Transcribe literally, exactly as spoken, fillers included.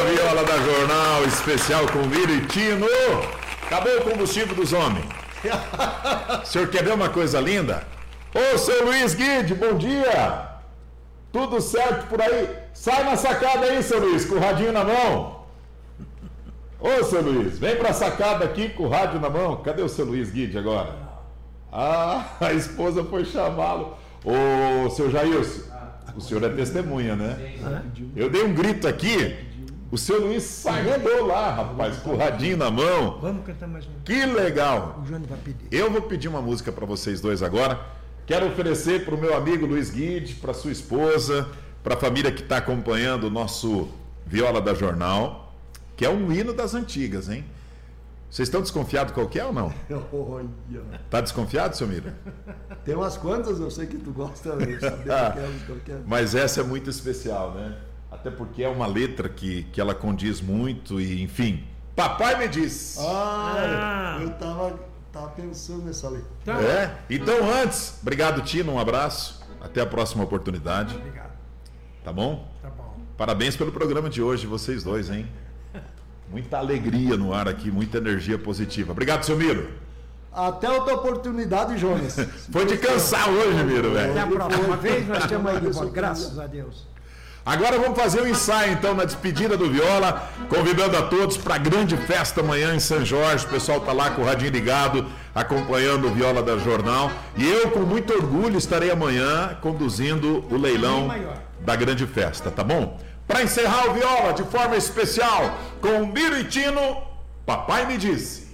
Viola da Jornal, especial com Miro e Tino. Acabou o combustível dos homens. O senhor quer ver uma coisa linda? Ô, seu Luiz Guide, bom dia. Tudo certo por aí? Sai na sacada aí, seu Luiz, com o radinho na mão. Ô, seu Luiz, vem pra sacada aqui com o rádio na mão. Cadê o seu Luiz Guide agora? Ah, a esposa foi chamá-lo. Ô, seu Jailson, o senhor é testemunha, né? Eu dei um grito aqui, o seu Luiz saiu lá, rapaz, com o radinho na mão. Vamos cantar mais um. Que legal. O Jônio vai pedir. Eu vou pedir uma música para vocês dois agora. Quero oferecer para o meu amigo Luiz Guide, para sua esposa, para a família que está acompanhando o nosso Viola da Jornal, que é um hino das antigas, hein? Vocês estão desconfiados qual que é ou não? Tá desconfiado, seu Miro? Tem umas quantas, eu sei que tu gosta de saber aquelas, qualquer. Mas essa é muito especial, né? Até porque é uma letra que, que ela condiz muito e, enfim. Papai me diz. Ah, eu tava, tava pensando nessa letra. Então, É? Então antes, obrigado, Tino, um abraço. Até a próxima oportunidade. Obrigado. Tá bom? Tá bom. Parabéns pelo programa de hoje, vocês dois, hein? Muita alegria no ar aqui, muita energia positiva. Obrigado, seu Miro. Até outra oportunidade, Jonas. Foi de cansar hoje, Miro, Até velho. a próxima vez, nós temos aí de volta. Graças a Deus. Agora vamos fazer um ensaio, então, na despedida do Viola, convidando a todos para a grande festa amanhã em São Jorge. O pessoal tá lá com o radinho ligado, acompanhando o Viola da Jornal. E eu, com muito orgulho, estarei amanhã conduzindo o leilão da grande festa, tá bom? Para encerrar o Viola de forma especial, com o Miro e Tino, Papai me disse.